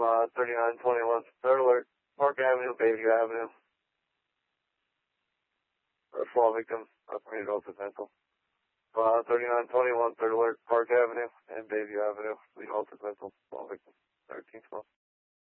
3921, third alert, Park Avenue, Bayview Avenue. Fall victim, operated open pencil. 3921, third alert, Park Avenue and Bayview Avenue.